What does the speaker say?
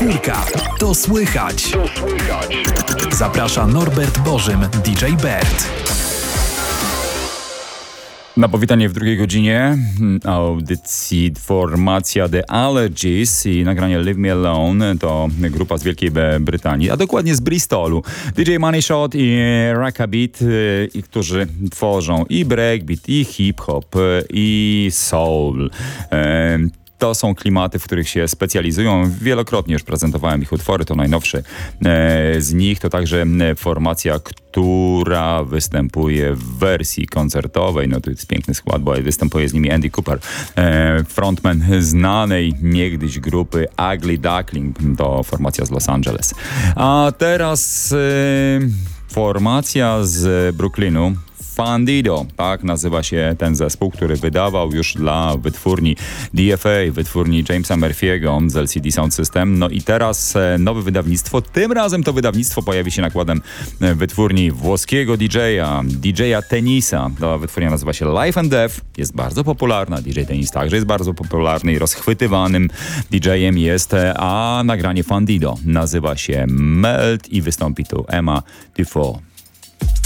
Czwórka. To słychać. Zaprasza Norbert Bożym, DJ Bert. Na powitanie w drugiej godzinie audycji formacja The Allergies i nagranie Leave Me Alone to grupa z Wielkiej Brytanii, a dokładnie z Bristolu. DJ Money Shot i Rockabeat, którzy tworzą i breakbeat, i hip-hop, i soul. To są klimaty, w których się specjalizują. Wielokrotnie już prezentowałem ich utwory, to najnowszy z nich. To także formacja, która występuje w wersji koncertowej. No to jest piękny skład, bo występuje z nimi Andy Cooper, frontman znanej niegdyś grupy Ugly Duckling. To formacja z Los Angeles. A teraz formacja z Brooklynu. Fundido, tak nazywa się ten zespół, który wydawał już dla wytwórni DFA, wytwórni Jamesa Murphy'ego z LCD Sound System. No i teraz nowe wydawnictwo. Tym razem to wydawnictwo pojawi się nakładem wytwórni włoskiego DJ-a Tenisa. Ta wytwórnia nazywa się Life and Death. Jest bardzo popularna. DJ Tenis także jest bardzo popularny i rozchwytywanym DJ-em jest, a nagranie Fundido nazywa się Melt i wystąpi tu Emma Dufour.